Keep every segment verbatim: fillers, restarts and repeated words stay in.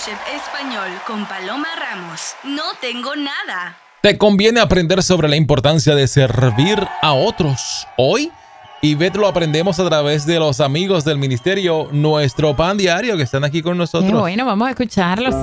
Mentorship Español con Paloma Ramos. No tengo nada. Te conviene aprender sobre la importancia de servir a otros. Hoy, Ivette, lo aprendemos a través de los amigos del ministerio Nuestro Pan Diario que están aquí con nosotros. Qué bueno, vamos a escucharlos.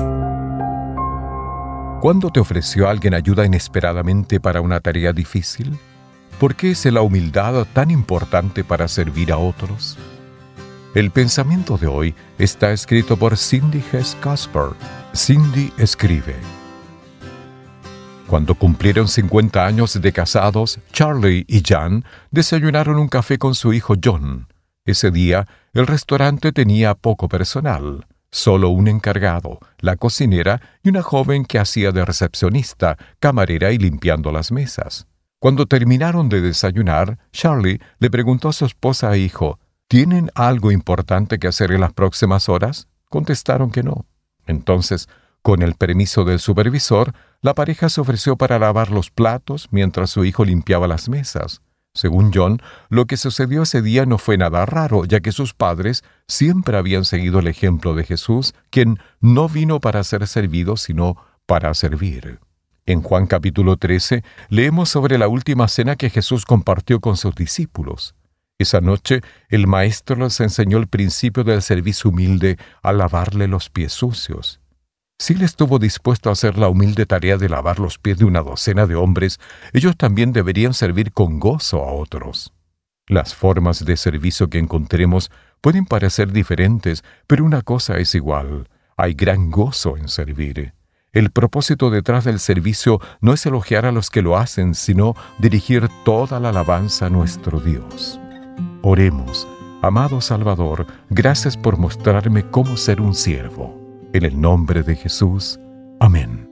¿Cuándo te ofreció alguien ayuda inesperadamente para una tarea difícil? ¿Por qué es la humildad tan importante para servir a otros? El pensamiento de hoy está escrito por Cindy Hess Casper. Cindy escribe: Cuando cumplieron cincuenta años de casados, Charlie y Jan desayunaron un café con su hijo John. Ese día, el restaurante tenía poco personal, solo un encargado, la cocinera y una joven que hacía de recepcionista, camarera y limpiando las mesas. Cuando terminaron de desayunar, Charlie le preguntó a su esposa e hijo: ¿Tienen algo importante que hacer en las próximas horas? Contestaron que no. Entonces, con el permiso del supervisor, la pareja se ofreció para lavar los platos mientras su hijo limpiaba las mesas. Según John, lo que sucedió ese día no fue nada raro, ya que sus padres siempre habían seguido el ejemplo de Jesús, quien no vino para ser servido, sino para servir. En Juan capítulo trece, leemos sobre la última cena que Jesús compartió con sus discípulos. Esa noche, el Maestro les enseñó el principio del servicio humilde al lavarle los pies sucios. Si él estuvo dispuesto a hacer la humilde tarea de lavar los pies de una docena de hombres, ellos también deberían servir con gozo a otros. Las formas de servicio que encontremos pueden parecer diferentes, pero una cosa es igual: hay gran gozo en servir. El propósito detrás del servicio no es elogiar a los que lo hacen, sino dirigir toda la alabanza a nuestro Dios. Oremos. Amado Salvador, gracias por mostrarme cómo ser un siervo. En el nombre de Jesús. Amén.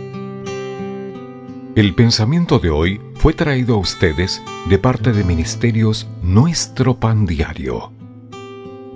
El pensamiento de hoy fue traído a ustedes de parte de Ministerios Nuestro Pan Diario.